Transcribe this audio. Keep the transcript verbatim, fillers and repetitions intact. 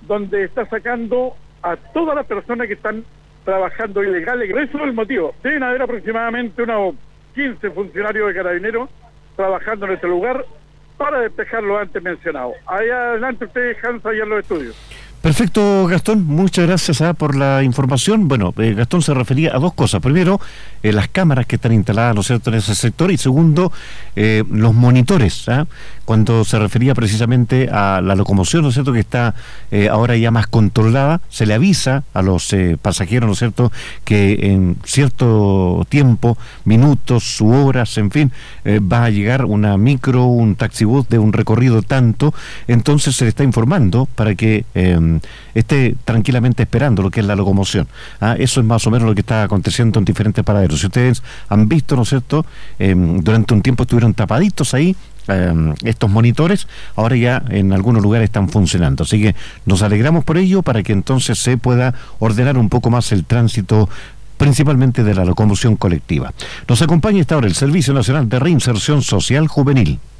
donde está sacando a todas las personas que están trabajando ilegales. Eso es el motivo. Deben haber aproximadamente unos quince funcionarios de Carabineros trabajando en este lugar para despejar lo antes mencionado. Ahí adelante ustedes, Hansa, allá en los estudios. Perfecto, Gastón, muchas gracias ¿eh? por la información. Bueno, eh, Gastón se refería a dos cosas. Primero, eh, las cámaras que están instaladas, ¿no es cierto?, en ese sector, y segundo, eh, los monitores, ¿eh? cuando se refería precisamente a la locomoción, ¿no es cierto?, que está eh, ahora ya más controlada, se le avisa a los eh, pasajeros, ¿no es cierto?, que en cierto tiempo, minutos u horas, en fin, eh, va a llegar una micro, un taxibús de un recorrido tanto, entonces se le está informando para que eh, esté tranquilamente esperando lo que es la locomoción. ¿Ah? Eso es más o menos lo que está aconteciendo en diferentes paraderos. Si ustedes han visto, ¿no es cierto?, eh, durante un tiempo estuvieron tapaditos ahí eh, estos monitores, ahora ya en algunos lugares están funcionando. Así que nos alegramos por ello, para que entonces se pueda ordenar un poco más el tránsito, principalmente de la locomoción colectiva. Nos acompaña esta hora el Servicio Nacional de Reinserción Social Juvenil.